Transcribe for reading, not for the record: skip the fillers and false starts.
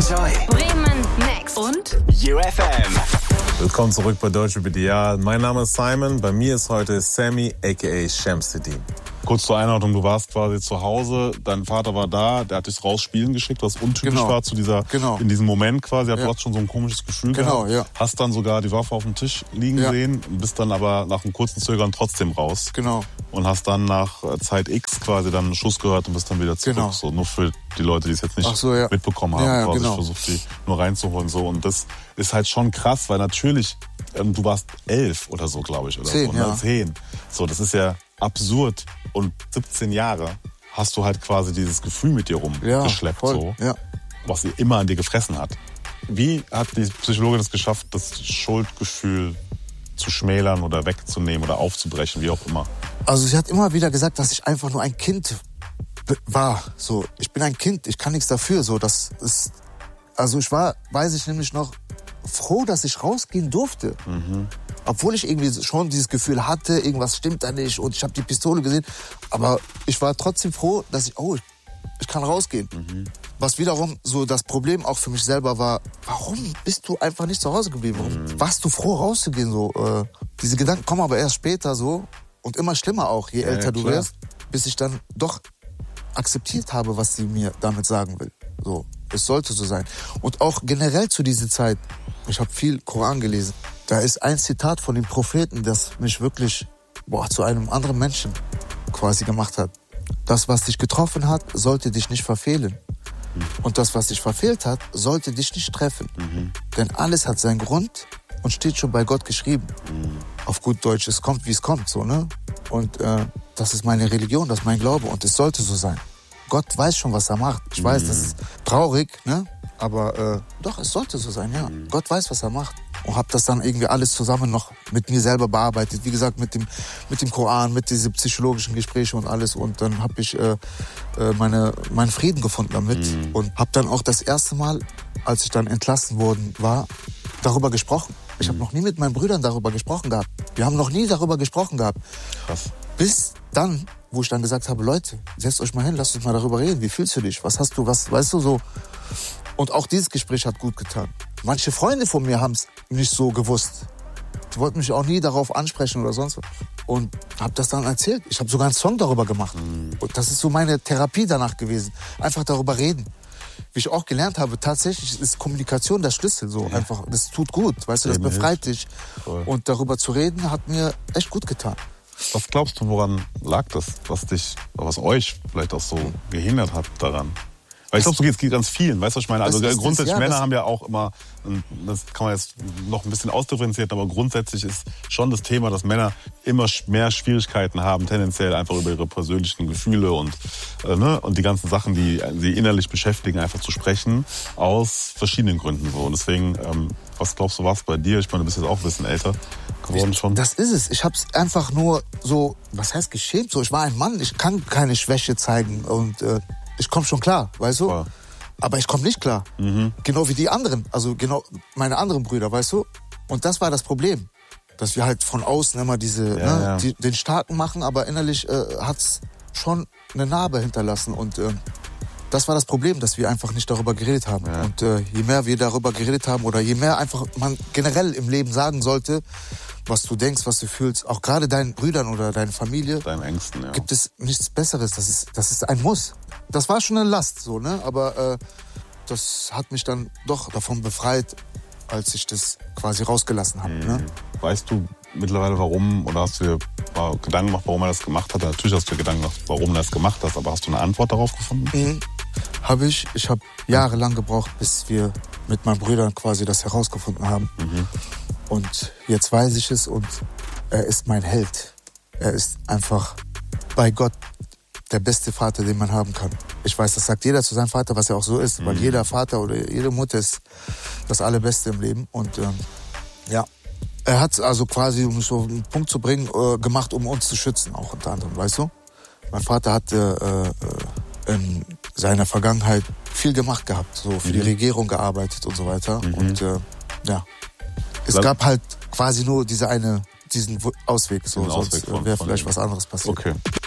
Enjoy. Bremen Next. Und UFM. Willkommen zurück bei Deutsch über die Jahr. Mein Name ist Simon, bei mir ist heute Sammy aka Shamsuddin. Kurz zur Einordnung, du warst quasi zu Hause, dein Vater war da, der hat dich raus spielen geschickt, was untypisch war zu in diesem Moment quasi. Du hast schon so ein komisches Gefühl gehabt. Hast dann sogar die Waffe auf dem Tisch liegen sehen, bist dann aber nach einem kurzen Zögern trotzdem raus. Genau. Und hast dann nach Zeit X quasi dann einen Schuss gehört und bist dann wieder zurück. Genau. So, nur für die Leute, die es jetzt nicht mitbekommen haben. Quasi. Ich versuche die nur reinzuholen. So. Und das ist halt schon krass, weil natürlich, du warst 11 oder so, glaube ich. Oder 10, so, ne? 10. So, das ist ja absurd. Und 17 Jahre hast du halt quasi dieses Gefühl mit dir rumgeschleppt, was sie immer an dir gefressen hat. Wie hat die Psychologin es geschafft, das Schuldgefühl zu schmälern oder wegzunehmen oder aufzubrechen, wie auch immer? Also sie hat immer wieder gesagt, dass ich einfach nur ein Kind war. So, ich bin ein Kind, ich kann nichts dafür. So, das ist, also ich war, weiß ich nämlich noch, froh, dass ich rausgehen durfte. Obwohl ich irgendwie schon dieses Gefühl hatte, irgendwas stimmt da nicht und ich habe die Pistole gesehen. Aber ich war trotzdem froh, dass ich kann rausgehen. Was wiederum so das Problem auch für mich selber war, warum bist du einfach nicht zu Hause geblieben? Warum warst du froh rauszugehen? So, diese Gedanken kommen aber erst später so und immer schlimmer auch, je älter du wirst, bis ich dann doch akzeptiert habe, was sie mir damit sagen will. So, es sollte so sein. Und auch generell zu dieser Zeit, ich habe viel Koran gelesen. Da ist ein Zitat von dem Propheten, das mich wirklich zu einem anderen Menschen quasi gemacht hat. Das, was dich getroffen hat, sollte dich nicht verfehlen. Und das, was dich verfehlt hat, sollte dich nicht treffen. Denn alles hat seinen Grund und steht schon bei Gott geschrieben. Auf gut Deutsch, es kommt, wie es kommt. So, ne? Und das ist meine Religion, das ist mein Glaube und es sollte so sein. Gott weiß schon, was er macht. Ich weiß, das ist traurig, ne? Aber doch, es sollte so sein, ja. Gott weiß, was er macht. Und habe das dann irgendwie alles zusammen noch mit mir selber bearbeitet. Wie gesagt, mit dem Koran, mit diesen psychologischen Gesprächen und alles. Und dann habe ich meinen Frieden gefunden damit. Und habe dann auch das erste Mal, als ich dann entlassen worden war, darüber gesprochen. Ich habe noch nie mit meinen Brüdern darüber gesprochen gehabt. Wir haben noch nie darüber gesprochen gehabt. Krass. Bis dann, wo ich dann gesagt habe, Leute, setzt euch mal hin, lasst uns mal darüber reden. Wie fühlst du dich? Was hast du, weißt du, so. Und auch dieses Gespräch hat gut getan. Manche Freunde von mir haben es nicht so gewusst. Die wollten mich auch nie darauf ansprechen oder sonst was. Und habe das dann erzählt. Ich habe sogar einen Song darüber gemacht. Und das ist so meine Therapie danach gewesen. Einfach darüber reden. Wie ich auch gelernt habe, tatsächlich ist Kommunikation der Schlüssel. So einfach, das tut gut, weißt du, das befreit dich. Und darüber zu reden hat mir echt gut getan. Was glaubst du, woran lag das, was euch vielleicht auch so gehindert hat daran? Weil ich glaube, es geht ganz vielen, weißt du, was ich meine? Also grundsätzlich, Männer haben ja auch immer, das kann man jetzt noch ein bisschen ausdifferenzieren, aber grundsätzlich ist schon das Thema, dass Männer immer mehr Schwierigkeiten haben, tendenziell einfach über ihre persönlichen Gefühle und die ganzen Sachen, die sie innerlich beschäftigen, einfach zu sprechen, aus verschiedenen Gründen so. Und deswegen, was glaubst du, was bei dir? Ich meine, du bist jetzt auch ein bisschen älter geworden schon. Das ist es. Ich hab's einfach nur so, was heißt geschämt? So, ich war ein Mann, ich kann keine Schwäche zeigen und ich komme schon klar, weißt du? Voll. Aber ich komme nicht klar. Genau wie die anderen, also genau meine anderen Brüder, weißt du? Und das war das Problem, dass wir halt von außen immer den Starken machen, aber innerlich hat's schon eine Narbe hinterlassen. Und das war das Problem, dass wir einfach nicht darüber geredet haben. Ja. Und je mehr wir darüber geredet haben oder je mehr einfach man generell im Leben sagen sollte, was du denkst, was du fühlst, auch gerade deinen Brüdern oder deiner Familie, deinen Ängsten, gibt es nichts Besseres. Das ist ein Muss. Das war schon eine Last, so, ne? Aber das hat mich dann doch davon befreit, als ich das quasi rausgelassen habe. Ne? Weißt du mittlerweile warum, oder hast du dir Gedanken gemacht, warum er das gemacht hat? Natürlich hast du dir Gedanken gemacht, warum er das gemacht hat, aber hast du eine Antwort darauf gefunden? Habe ich. Ich habe jahrelang gebraucht, bis wir mit meinen Brüdern quasi das herausgefunden haben. Und jetzt weiß ich es und er ist mein Held. Er ist einfach bei Gott der beste Vater, den man haben kann. Ich weiß, das sagt jeder zu seinem Vater, was ja auch so ist, weil jeder Vater oder jede Mutter ist das Allerbeste im Leben. Und er hat also quasi, um es so einen Punkt zu bringen, gemacht, um uns zu schützen, auch unter anderem, weißt du? Mein Vater hatte in seiner Vergangenheit viel gemacht gehabt, so für die Regierung gearbeitet und so weiter. Und es gab halt quasi nur diesen Ausweg, so, sonst wäre vielleicht was anderes passiert. Okay.